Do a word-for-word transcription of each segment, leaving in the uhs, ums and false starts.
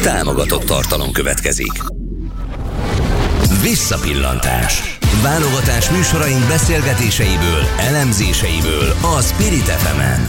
Támogatott tartalom következik. Visszapillantás. Válogatás műsoraink beszélgetéseiből, elemzéseiből a Spirit ef emen.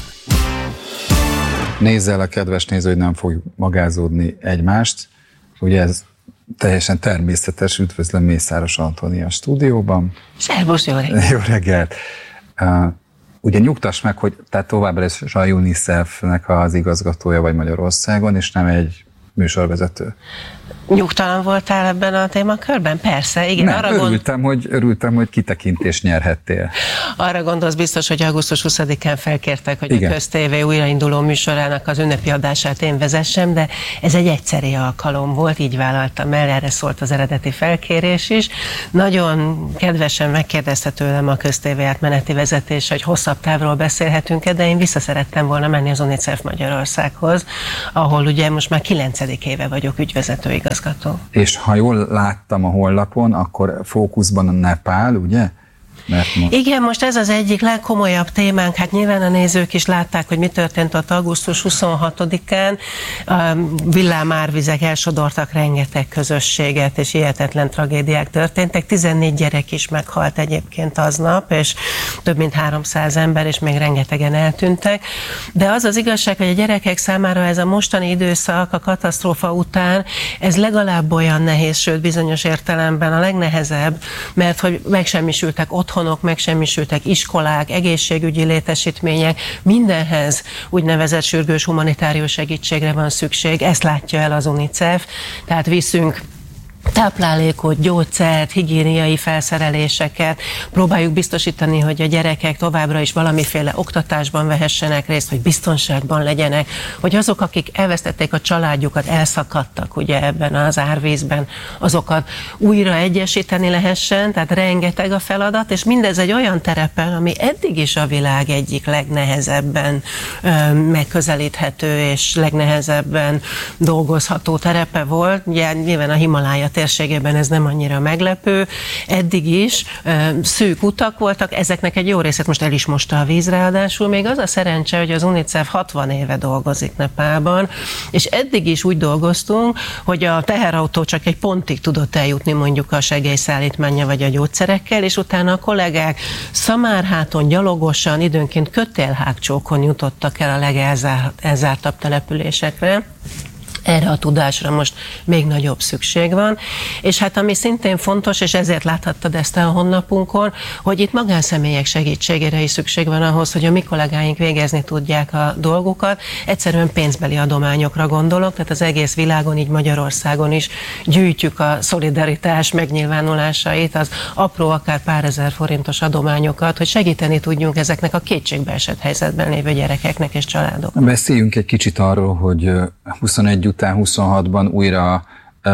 Nézzel a kedves néző, hogy nem fog magázódni egymást. Ugye ez teljesen természetes. Üdvözlöm Mészáros Antónia a stúdióban. Szervusz, jó reggelt! Jó reggelt! Uh, ugye nyugtass meg, hogy tehát továbbra is a UNICEF-nek az igazgatója vagy Magyarországon, és nem egy műsorvezető. Nyugtalan voltál ebben a témakörben? Persze, igen. Nem, arra örültem, gond... hogy, örültem, hogy kitekintést nyerhettél. Arra gondolsz biztos, hogy augusztus huszadikán felkértek, hogy igen. A Köztévé újrainduló műsorának az ünnepi adását én vezessem, de ez egy egyszeri alkalom volt, így vállaltam el, erre szólt az eredeti felkérés is. Nagyon kedvesen megkérdezte tőlem a Köztévé átmeneti vezetés, hogy hosszabb távról beszélhetünk-e, de én vissza szerettem volna menni az UNICEF Magyarországhoz, ahol ugye most már kilencedik éve vagyok ügyvezető igazgató. És ha jól láttam a honlapon, akkor fókuszban a Nepál, ugye? Mert most... Igen, most ez az egyik legkomolyabb témánk. Hát nyilván a nézők is látták, hogy mi történt ott augusztus huszonhatodikán. A villámárvizek elsodortak rengeteg közösséget, és hihetetlen tragédiák történtek. tizennégy gyerek is meghalt egyébként aznap, és több mint háromszáz ember, és még rengetegen eltűntek. De az az igazság, hogy a gyerekek számára ez a mostani időszak, a katasztrófa után, ez legalább olyan nehéz, sőt bizonyos értelemben a legnehezebb, mert hogy megsemmisültek ott otthonok, megsemmisültek, iskolák, egészségügyi létesítmények, mindenhez úgynevezett sürgős humanitárius segítségre van szükség, ezt látja el az UNICEF, tehát viszünk táplálékot, gyógyszert, higiéniai felszereléseket, próbáljuk biztosítani, hogy a gyerekek továbbra is valamiféle oktatásban vehessenek részt, hogy biztonságban legyenek, hogy azok, akik elvesztették a családjukat, elszakadtak ugye ebben az árvízben, azokat újra egyesíteni lehessen, tehát rengeteg a feladat, és mindez egy olyan terepen, ami eddig is a világ egyik legnehezebben ö, megközelíthető és legnehezebben dolgozható terepe volt. Ugye nyilván a Himalája térségében ez nem annyira meglepő. Eddig is szűk utak voltak, ezeknek egy jó részét most el is mosta a víz, ráadásul még az a szerencse, hogy az UNICEF hatvan éve dolgozik Nepálban, és eddig is úgy dolgoztunk, hogy a teherautó csak egy pontig tudott eljutni mondjuk a segélyszállítmánya vagy a gyógyszerekkel, és utána a kollégák szamárháton, gyalogosan, időnként kötélhágcsókon jutottak el a legelzártabb településekre. Erre a tudásra most még nagyobb szükség van, és hát ami szintén fontos, és ezért láthattad ezt a honlapunkon, hogy itt magánszemélyek segítségére is szükség van ahhoz, hogy a mi kollégáink végezni tudják a dolgukat. Egyszerűen pénzbeli adományokra gondolok, tehát az egész világon, így Magyarországon is gyűjtjük a szolidaritás megnyilvánulásait, az apró, akár pár ezer forintos adományokat, hogy segíteni tudjunk ezeknek a kétségbeesett helyzetben lévő gyerekeknek és családoknak. Beszéljünk egy kicsit arról, hogy huszonegy után huszonhatban újra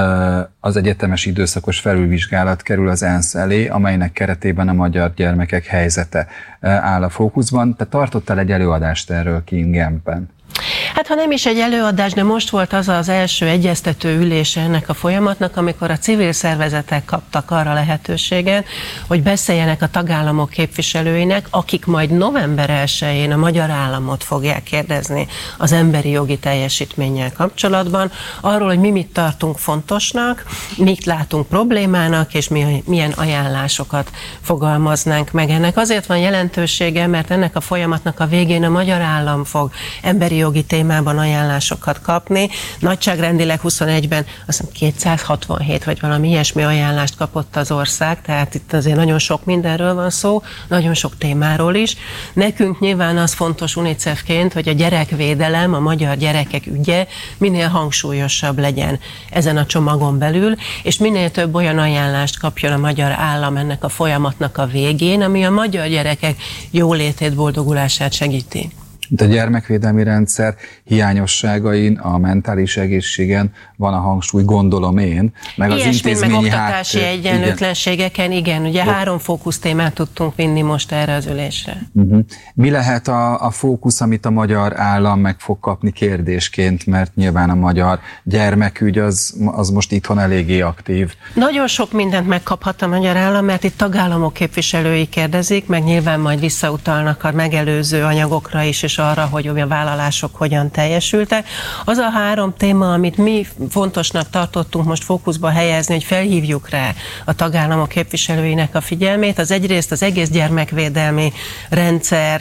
az egyetemes időszakos felülvizsgálat kerül az ENSZ elé, amelynek keretében a magyar gyermekek helyzete áll a fókuszban. Te tartottál egy előadást erről kint Genfben. Hát ha nem is egy előadás, de most volt az az első egyeztető ülése ennek a folyamatnak, amikor a civil szervezetek kaptak arra lehetőséget, hogy beszéljenek a tagállamok képviselőinek, akik majd november elsején a magyar államot fogják kérdezni az emberi jogi teljesítménnyel kapcsolatban, arról, hogy mi mit tartunk fontosnak, mit látunk problémának, és mi, milyen ajánlásokat fogalmaznánk meg. Ennek azért van jelentősége, mert ennek a folyamatnak a végén a magyar állam fog emberi jogi témában ajánlásokat kapni. Nagyságrendileg huszonegyben azt hiszem kétszázhatvanhét vagy valami ilyesmi ajánlást kapott az ország, tehát itt azért nagyon sok mindenről van szó, nagyon sok témáról is. Nekünk nyilván az fontos UNICEF-ként, hogy a gyerekvédelem, a magyar gyerekek ügye minél hangsúlyosabb legyen ezen a csomagon belül, és minél több olyan ajánlást kapjon a magyar állam ennek a folyamatnak a végén, ami a magyar gyerekek jólétét, boldogulását segíti. A gyermekvédelmi rendszer hiányosságain, a mentális egészségen van a hangsúly, gondolom én, meg ilyesmi, az intézményi meg oktatási háttér. egyenlőtlenségeken, igen, ugye oh. három fókusz témát tudtunk vinni most erre az ülésre. Uh-huh. Mi lehet a, a fókusz, amit a magyar állam meg fog kapni kérdésként, mert nyilván a magyar gyermekügy az, az most itthon eléggé aktív. Nagyon sok mindent megkaphat a magyar állam, mert itt tagállamok képviselői kérdezik, meg nyilván majd visszautalnak a megelőző anyagokra is, és is arra, hogy olyan vállalások hogyan teljesültek. Az a három téma, amit mi fontosnak tartottunk most fókuszba helyezni, hogy felhívjuk rá a tagállamok képviselőinek a figyelmét, az egyrészt az egész gyermekvédelmi rendszer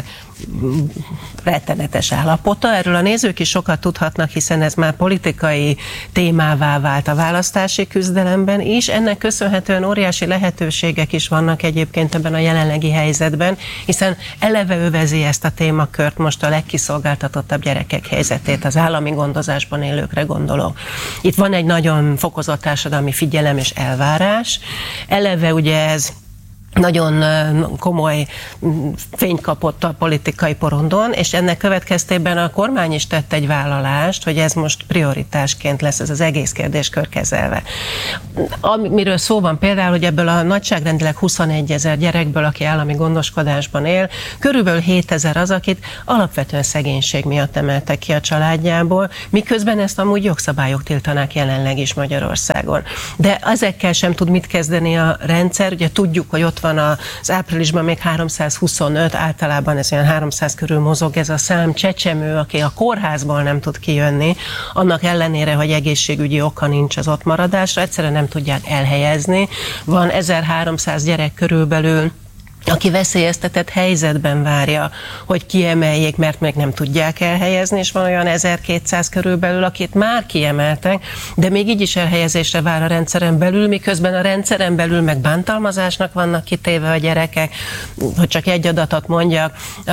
rettenetes állapota. Erről a nézők is sokat tudhatnak, hiszen ez már politikai témává vált a választási küzdelemben is. Ennek köszönhetően óriási lehetőségek is vannak egyébként ebben a jelenlegi helyzetben, hiszen eleve övezi ezt a témakört most a legkiszolgáltatottabb gyerekek helyzetét, az állami gondozásban élőkre gondolok. Itt van egy nagyon fokozott társadalmi figyelem és elvárás. Eleve ugye ez nagyon komoly fényt kapott a politikai porondon, és ennek következtében a kormány is tett egy vállalást, hogy ez most prioritásként lesz ez az egész kérdéskör kezelve. Amiről szó van például, hogy ebből a nagyságrendileg huszonegy ezer gyerekből, aki állami gondoskodásban él, körülbelül hétezer az, akit alapvetően szegénység miatt emeltek ki a családjából, miközben ezt amúgy jogszabályok tiltanák jelenleg is Magyarországon. De ezekkel sem tud mit kezdeni a rendszer, ugye tudjuk, hogy ott van az áprilisban még háromszázhuszonöt, általában ez olyan háromszáz körül mozog ez a szám csecsemő, aki a kórházból nem tud kijönni, annak ellenére, hogy egészségügyi oka nincs az ott maradásra, egyszerűen nem tudják elhelyezni. Van ezerháromszáz gyerek körülbelül, aki veszélyeztetett helyzetben várja, hogy kiemeljék, mert még nem tudják elhelyezni, és van olyan ezerkétszáz körülbelül, akit már kiemeltek, de még így is elhelyezésre vár a rendszeren belül, miközben a rendszeren belül meg bántalmazásnak vannak kitéve a gyerekek. Hogy csak egy adatot mondjak,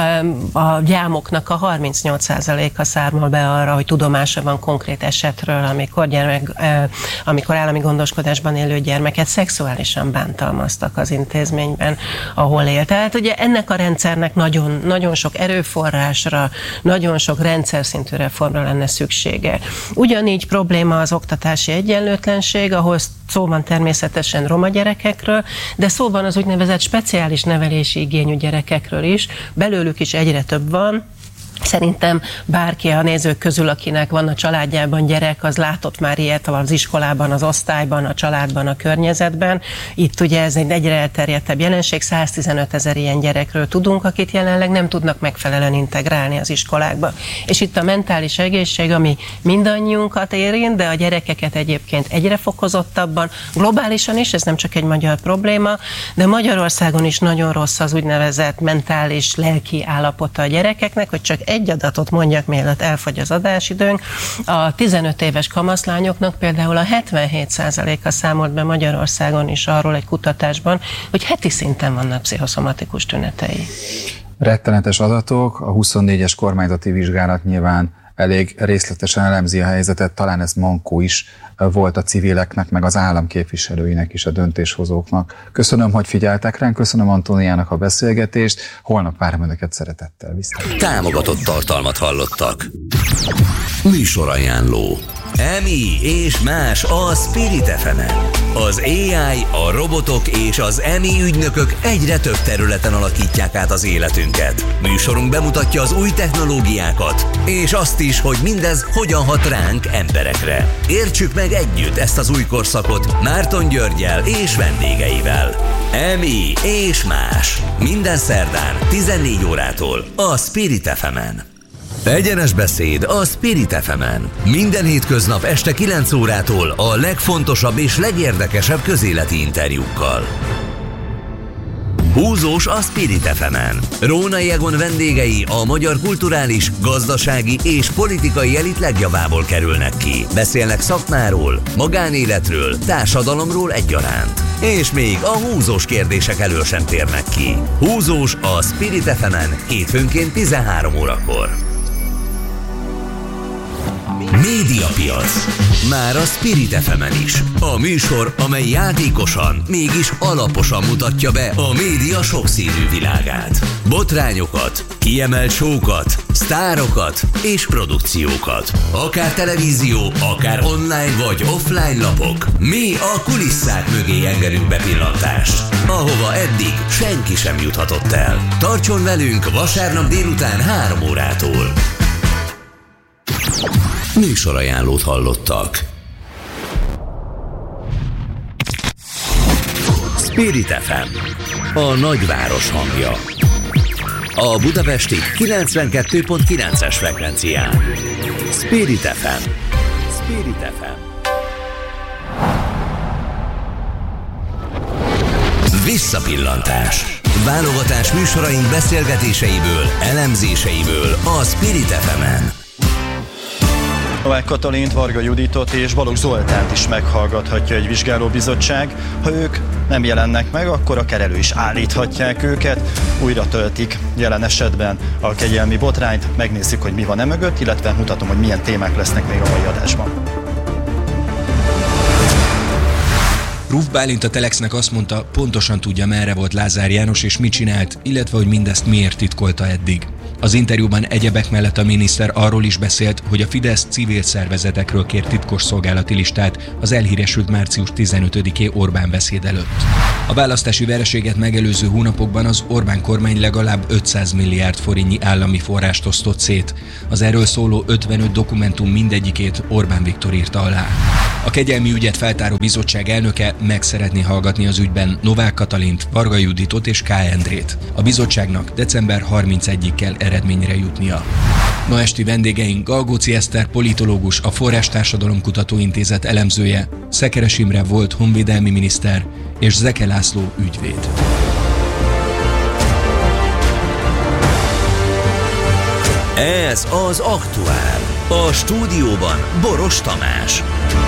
a gyámoknak a harmincnyolc százaléka szármal be arra, hogy tudomása van konkrét esetről, amikor, gyermek, amikor állami gondoskodásban élő gyermeket szexuálisan bántalmaztak az intézményben, ahol él. Tehát ugye ennek a rendszernek nagyon, nagyon sok erőforrásra, nagyon sok rendszer szintű reformra lenne szüksége. Ugyanígy probléma az oktatási egyenlőtlenség, ahol szó van természetesen roma gyerekekről, de szó van az úgynevezett speciális nevelési igényű gyerekekről is, belőlük is egyre több van. Szerintem bárki a nézők közül, akinek van a családjában gyerek, az látott már ilyet az iskolában, az osztályban, a családban, a környezetben. Itt ugye ez egy egyre elterjedtebb jelenség, száztizenöt ezer ilyen gyerekről tudunk, akit jelenleg nem tudnak megfelelően integrálni az iskolákba. És itt a mentális egészség, ami mindannyiunkat érint, de a gyerekeket egyébként egyre fokozottabban, globálisan is, ez nem csak egy magyar probléma, de Magyarországon is nagyon rossz az úgynevezett mentális, lelki állapota a gyerekeknek, hogy csak egy adatot mondjak, mielőtt elfogy az adásidőnk. A tizenöt éves kamaszlányoknak például a hetvenhét százaléka számolt be Magyarországon is arról egy kutatásban, hogy heti szinten vannak pszichoszomatikus tünetei. Rettenetes adatok, a huszonnégyes kormányzati vizsgálat nyilván elég részletesen elemzi a helyzetet, talán ez mankó is volt a civileknek, meg az államképviselőinek is, a döntéshozóknak. Köszönöm, hogy figyeltek ránk, köszönöm Antóniának a beszélgetést, holnap várom önöket szeretettel vissza. Támogatott tartalmat hallottak. Műsorajánló. Emi és más a Spirit ef emen. Az á i, a robotok és az Emi ügynökök egyre több területen alakítják át az életünket. Műsorunk bemutatja az új technológiákat, és azt is, hogy mindez hogyan hat ránk emberekre. Értsük meg együtt ezt az új korszakot Márton Györggyel és vendégeivel. Emi és más. Minden szerdán tizennégy órától a Spirit ef emen. Egyenes beszéd a Spirit ef emen. Minden hétköznap este kilenc órától a legfontosabb és legérdekesebb közéleti interjúkkal. Húzós a Spirit ef emen. Rónai Egon vendégei a magyar kulturális, gazdasági és politikai elit legjavából kerülnek ki. Beszélnek szakmáról, magánéletről, társadalomról egyaránt. És még a húzós kérdések elől sem térnek ki. Húzós a Spirit ef emen hétfőnként tizenhárom órakor. Médiapiac. Már a Spirit ef emen is. A műsor, amely játékosan, mégis alaposan mutatja be a média sokszínű világát. Botrányokat, kiemelt show-kat, sztárokat és produkciókat. Akár televízió, akár online vagy offline lapok. Mi a kulisszák mögé engedünk bepillantást, ahova eddig senki sem juthatott el. Tartson velünk vasárnap délután három órától. Műsorajánlót hallottak. Spirit ef em, a nagyváros hangja. A budapesti kilencvenkettő pont kilences frekvencián. Spirit ef em. Spirit ef em. Visszapillantás. Válogatás műsoraink beszélgetéseiből, elemzéseiből a Spirit ef emen. Novák Katalint, Varga Juditot és Balogh Zoltánt is meghallgathatja egy vizsgálóbizottság. Ha ők nem jelennek meg, akkor akár elő is állíthatják őket. Újra töltik jelen esetben a kegyelmi botrányt. Megnézzük, hogy mi van e mögött, illetve mutatom, hogy milyen témák lesznek még a mai adásban. Ruf Bálint a Telexnek azt mondta, pontosan tudja, merre volt Lázár János és mit csinált, illetve hogy mindezt miért titkolta eddig. Az interjúban egyebek mellett a miniszter arról is beszélt, hogy a Fidesz civil szervezetekről kért titkosszolgálati listát az elhíresült március tizenötödiké Orbán beszéd előtt. A választási vereséget megelőző hónapokban az Orbán kormány legalább ötszáz milliárd forintnyi állami forrást osztott szét. Az erről szóló ötvenöt dokumentum mindegyikét Orbán Viktor írta alá. A kegyelmi ügyet feltáró bizottság elnöke meg szeretné hallgatni az ügyben Novák Katalint, Varga Juditot és K. Endrét. A bizottságnak december harmincegyedikéig kell eredményre jutnia. Ma esti vendégeink Galgóci Eszter politológus, a Forrás Társadalomkutató Intézet elemzője, Szekeres Imre volt honvédelmi miniszter és Zeke László ügyvéd. Ez az Aktuál. A stúdióban Boros Tamás.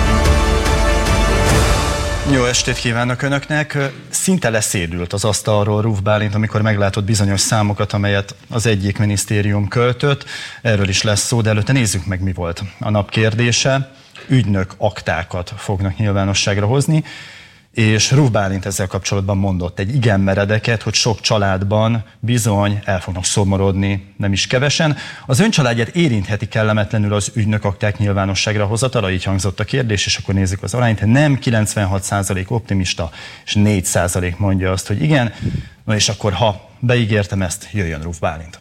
Jó estét kívánok Önöknek! Szinte leszédült az asztalról Ruf Bálint, amikor meglátott bizonyos számokat, amelyet az egyik minisztérium költött. Erről is lesz szó, de előtte nézzük meg, mi volt a nap kérdése. Ügynök aktákat fognak nyilvánosságra hozni, és Ruf Bálint ezzel kapcsolatban mondott egy igen meredeket, hogy sok családban bizony el fognak szomorodni, nem is kevesen. Az ön családját érintheti kellemetlenül az ügynökakták nyilvánosságra hozatala, így hangzott a kérdés, és akkor nézzük az arányt. Nem kilencvenhat százalék optimista, és négy százalék mondja azt, hogy igen. Na és akkor, ha beígértem ezt, jöjjön Ruf Bálint.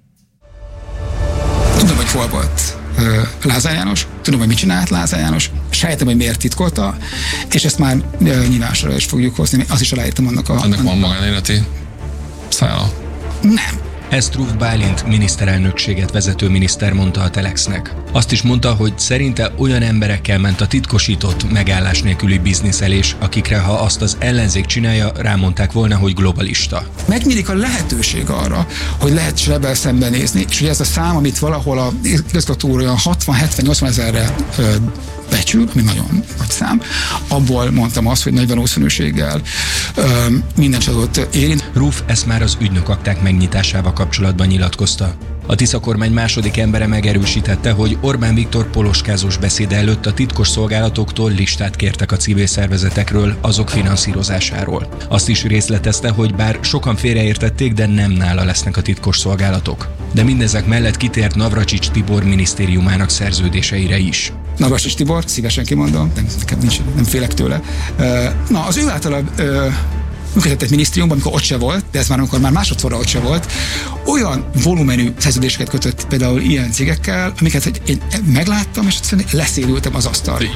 Tudom, hogy hol volt Lázár János, tudom, hogy mit csinált Lázár János, sejtem, hogy miért titkolta, és ezt már nyilvánosságra is fogjuk hozni, azt is aláírtam annak a... Ennek van magánéleti szála? Nem. Ezt Ruf Bálint miniszterelnökséget vezető miniszter mondta a Telexnek. Azt is mondta, hogy szerinte olyan emberekkel ment a titkosított, megállás nélküli bizniszelés, akikre, ha azt az ellenzék csinálja, rámondták volna, hogy globalista. Megnyílik a lehetőség arra, hogy lehet sebel szembenézni, és hogy ez a szám, amit valahol a igazgató olyan hatvan-hetven-nyolcvan ezerre ö, becsül, ami nagyon nagy szám, abból mondtam azt, hogy nagy valószínűséggel ö, minden csalódot érint. Ruf ezt már az ügynökakták megnyitásával kapcsolatban nyilatkozta. A Tisza kormány második embere megerősítette, hogy Orbán Viktor poloskázós beszéde előtt a titkos szolgálatoktól listát kértek a civil szervezetekről, azok finanszírozásáról. Azt is részletezte, hogy bár sokan félreértették, de nem nála lesznek a titkos szolgálatok. De mindezek mellett kitért Navracsics Tibor minisztériumának szerződéseire is. Navracsics Tibor, szívesen kimondom, nem, nekem nincs, nem félek tőle. Na, az ő általa működött egy minisztériumban, amikor ott se volt, de ez már amikor már másodszorra ott se volt, olyan volumenű szerződéseket kötött például ilyen cégekkel, amiket én megláttam, és egyszerűen leszélültem az asztalra.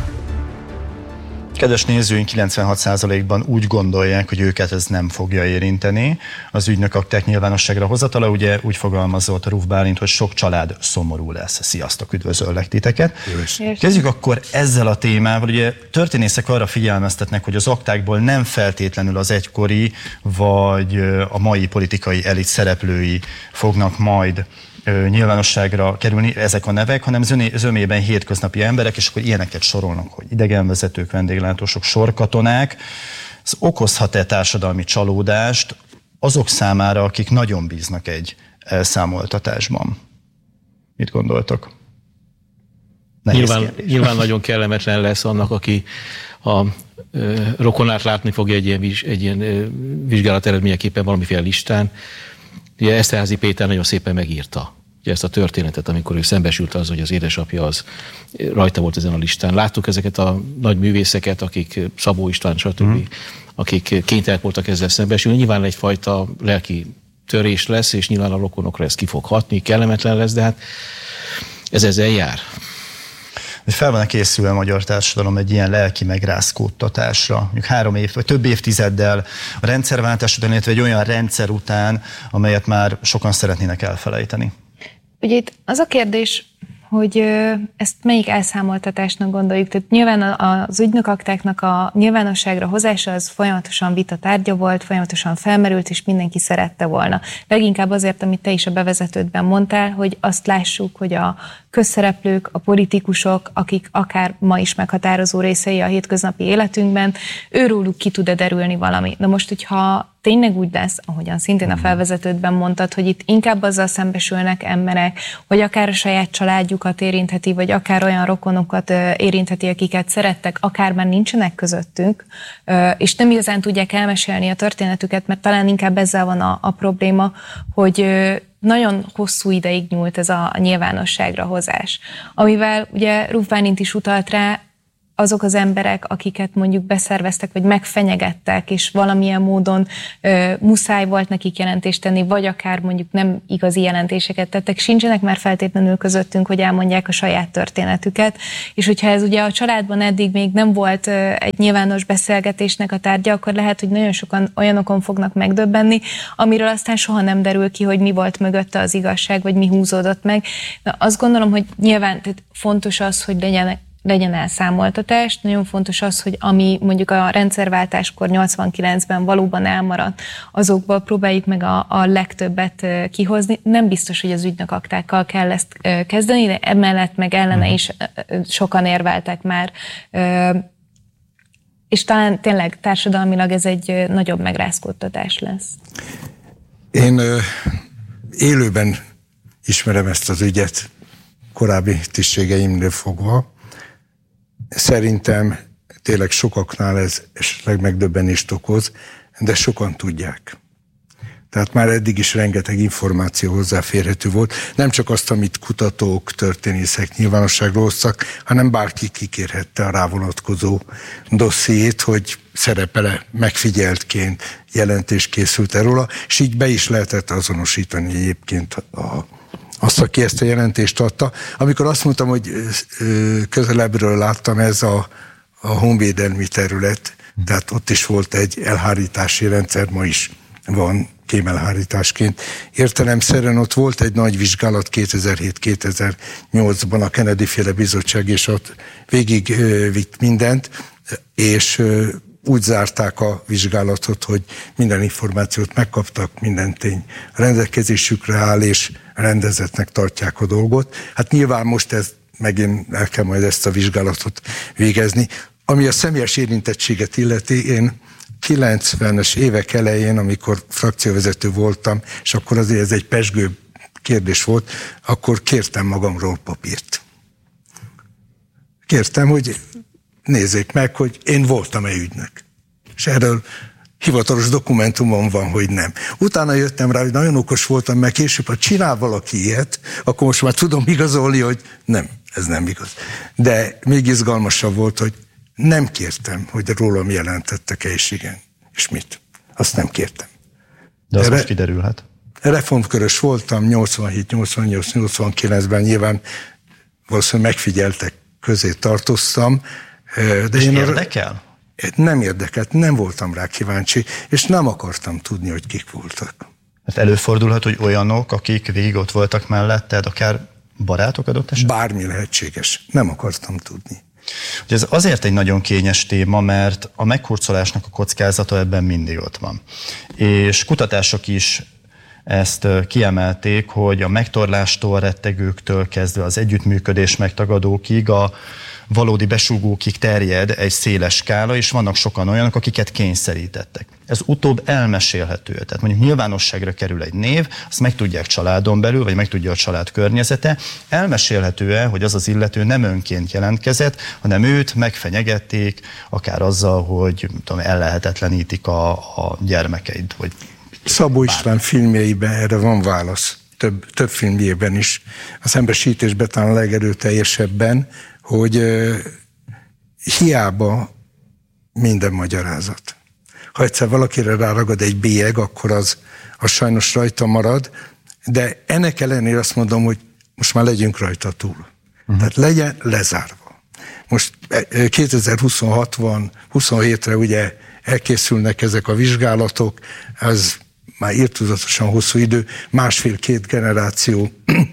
Kedves nézőink, kilencvenhat százalékban úgy gondolják, hogy őket ez nem fogja érinteni. Az ügynökakták nyilvánosságra hozatala, ugye úgy fogalmazott a Ruf Bálint, hogy sok család szomorú lesz. Sziasztok, üdvözöllek titeket. Kezdjük akkor ezzel a témával. Ugye történészek arra figyelmeztetnek, hogy az aktákból nem feltétlenül az egykori vagy a mai politikai elit szereplői fognak majd nyilvánosságra kerülni ezek a nevek, hanem zömében hétköznapi emberek, és akkor ilyeneket sorolnak, hogy idegenvezetők, vendéglátósok, sorkatonák. Ez okozhat-e társadalmi csalódást azok számára, akik nagyon bíznak egy elszámoltatásban? Mit gondoltok? Nyilván, nyilván nagyon kellemetlen lesz annak, aki a ö, rokonát látni fogja egy ilyen, egy ilyen ö, vizsgálat eredményeképpen valamiféle listán. Ugye Eszterházy Péter nagyon szépen megírta ugye ezt a történetet, amikor ő szembesült az, hogy az édesapja az rajta volt ezen a listán. Láttuk ezeket a nagy művészeket, akik Szabó István, stb., mm. akik kénytelenek voltak ezzel szembesülni. Nyilván egyfajta lelki törés lesz, és nyilván a rokonokra ez ki fog hatni, kellemetlen lesz, de hát ez ezzel jár. hogy fel van-e készülve a magyar társadalom egy ilyen lelki megrázkódtatásra, mondjuk három év, vagy több évtizeddel a rendszerváltás után, illetve egy olyan rendszer után, amelyet már sokan szeretnének elfelejteni. Ugye itt az a kérdés, hogy ezt melyik elszámoltatásnak gondoljuk. Tehát nyilván az ügynökaktáknak a nyilvánosságra hozása az folyamatosan vita tárgya volt, folyamatosan felmerült, és mindenki szerette volna. Leginkább azért, amit te is a bevezetődben mondtál, hogy azt lássuk, hogy a közszereplők, a politikusok, akik akár ma is meghatározó részei a hétköznapi életünkben, őróluk ki tud-e derülni valami. Na most, hogyha tényleg úgy lesz, ahogyan szintén a felvezetődben mondtad, hogy itt inkább azzal szembesülnek emberek, hogy akár a saját családjukat érintheti, vagy akár olyan rokonokat érintheti, akiket szerettek, akár már nincsenek közöttünk, és nem igazán tudják elmesélni a történetüket, mert talán inkább ezzel van a, a probléma, hogy nagyon hosszú ideig nyúlt ez a nyilvánosságra hozás. Amivel ugye Ruf Bálint is utalt rá, azok az emberek, akiket mondjuk beszerveztek, vagy megfenyegettek, és valamilyen módon ö, muszáj volt nekik jelentést tenni, vagy akár mondjuk nem igazi jelentéseket tettek, sincsenek már feltétlenül közöttünk, hogy elmondják a saját történetüket. És hogyha ez ugye a családban eddig még nem volt ö, egy nyilvános beszélgetésnek a tárgya, akkor lehet, hogy nagyon sokan olyanokon fognak megdöbbenni, amiről aztán soha nem derül ki, hogy mi volt mögötte az igazság, vagy mi húzódott meg. Na, azt gondolom, hogy nyilván tehát fontos az, hogy legyen legyen elszámoltatás. Nagyon fontos az, hogy ami mondjuk a rendszerváltáskor nyolcvankilencben valóban elmaradt, azokból próbáljuk meg a, a legtöbbet kihozni. Nem biztos, hogy az ügynökaktákkal kell ezt kezdeni, de emellett meg ellene is sokan érveltek már. És talán tényleg társadalmilag ez egy nagyobb megrázkódtatás lesz. Én ö, élőben ismerem ezt az ügyet, korábbi tisztségeimnél fogva. Szerintem tényleg sokaknál ez esetleg megdöbbenést okoz, de sokan tudják. Tehát már eddig is rengeteg információ hozzáférhető volt. Nem csak azt, amit kutatók, történészek nyilvánosságra hoztak, hanem bárki kikérhette a rávonatkozó dossziét, hogy szerepele megfigyeltként jelentés készült róla, és így be is lehetett azonosítani egyébként a azt, aki ezt a jelentést adta. Amikor azt mondtam, hogy közelebbről láttam, ez a, a honvédelmi terület, tehát ott is volt egy elhárítási rendszer, ma is van kémelhárításként. Értelemszerűen ott volt egy nagy vizsgálat kétezer-hét kétezer-nyolcban a Kennedy-féle bizottság, és ott végig vitt mindent, és úgy zárták a vizsgálatot, hogy minden információt megkaptak, minden tény rendelkezésükre áll, és rendezetnek tartják a dolgot. Hát nyilván most ez, megint el kell majd ezt a vizsgálatot végezni. Ami a személyes érintettséget illeti, én kilencvenes évek elején, amikor frakcióvezető voltam, és akkor azért ez egy pezsgő kérdés volt, akkor kértem magamról papírt. Kértem, hogy nézzék meg, hogy én voltam-e ügynök. És erről hivatalos dokumentumon van, hogy nem. Utána jöttem rá, hogy nagyon okos voltam, mert később, ha csinál valaki ilyet, akkor most már tudom igazolni, hogy nem, ez nem igaz. De még izgalmasabb volt, hogy nem kértem, hogy rólam jelentettek-e, és igen. És mit? Azt nem kértem. De az Erre, most kiderülhet. Reformkörös voltam, nyolcvanhét nyolcvannyolc nyolcvankilencben nyilván valószínűleg megfigyeltek közé tartoztam. De és én érdekel? Nem érdekelt, nem voltam rá kíváncsi, és nem akartam tudni, hogy kik voltak. Hát előfordulhat, hogy olyanok, akik végig ott voltak melletted, akár barátok adott esetben? Bármi lehetséges. Nem akartam tudni. Ugye ez azért egy nagyon kényes téma, mert a meghurcolásnak a kockázata ebben mindig ott van. És kutatások is ezt kiemelték, hogy a megtorlástól, rettegőktől kezdve az együttműködés megtagadókig, a valódi besúgókig terjed egy széles skála, és vannak sokan olyanok, akiket kényszerítettek. Ez utóbb elmesélhető. Tehát mondjuk nyilvánosságra kerül egy név, azt megtudják családon belül, vagy megtudja a család környezete. Elmesélhető-e, hogy az az illető nem önként jelentkezett, hanem őt megfenyegették, akár azzal, hogy tudom, ellehetetlenítik a, a gyermekeid, vagy Szabó István filmjeiben erre van válasz. Több, több filmjében is. A szembesítésben talán a legerőteljesebben, hogy uh, hiába minden magyarázat. Ha egyszer valakire ráragad egy bélyeg, akkor az, az sajnos rajta marad, de ennek ellenére azt mondom, hogy most már legyünk rajta túl. Uh-huh. Tehát legyen lezárva. Most kétezer-huszonhatban, huszonhétre ugye elkészülnek ezek a vizsgálatok, ez már irtózatosan hosszú idő, másfél-két generáció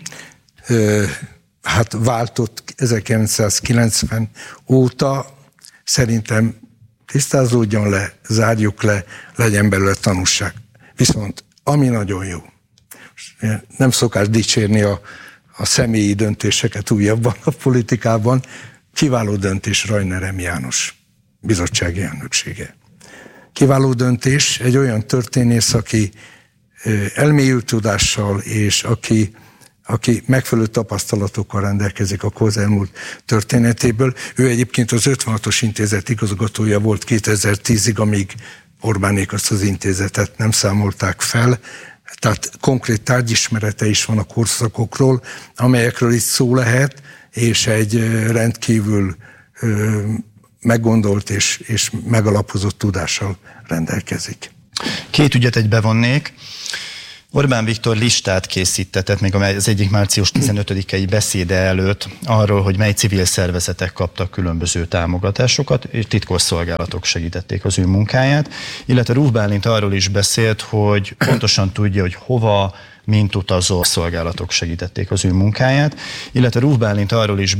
hát váltott ezerkilencszázkilencven óta, szerintem tisztázódjon le, zárjuk le, legyen belőle tanulság. Viszont ami nagyon jó, nem szokás dicsérni a, a személyi döntéseket újabban a politikában, kiváló döntés Rajner M. János bizottsági elnöksége. Kiváló döntés egy olyan történész, aki elmélyült tudással, és aki, aki megfelelő tapasztalatokkal rendelkezik a közelmúlt történetéből. Ő egyébként az ötvenhatos intézet igazgatója volt kétezer-tízig, amíg Orbánék azt az intézetet nem számolták fel. Tehát konkrét tárgyismerete is van a korszakokról, amelyekről itt szó lehet, és egy rendkívül meggondolt és, és megalapozott tudással rendelkezik. Két ügyet egy bevonnék. Orbán Viktor listát készítetett még az egyik március tizenötödikei beszéde előtt arról, hogy mely civil szervezetek kaptak különböző támogatásokat, és titkosszolgálatok segítették az ő munkáját, illetve Ruf Bálint arról is beszélt, hogy pontosan tudja, hogy hova, mint utazó szolgálatok segítették az ő munkáját, illetve Ruf Bálint arról is